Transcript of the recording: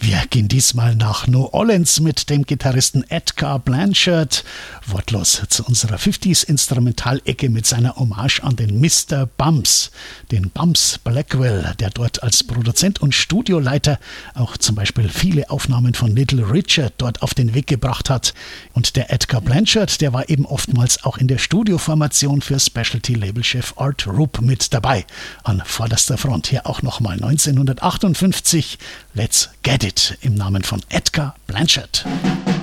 Wir gehen diesmal nach New Orleans mit dem Gitarristen Edgar Blanchard, wortlos zu unserer 50s-Instrumentalecke mit seiner Hommage an den Mr. Bumps, den Bumps Blackwell, der dort als Produzent und Studioleiter auch zum Beispiel viele Aufnahmen von Little Richard dort auf den Weg gebracht hat. Und der Edgar Blanchard, der war eben oftmals auch in der Studioformation für Specialty-Labelchef Art Rupe mit dabei. An vorderster Front hier auch nochmal 1958 Let's Get It im Namen von Edgar Blanchard.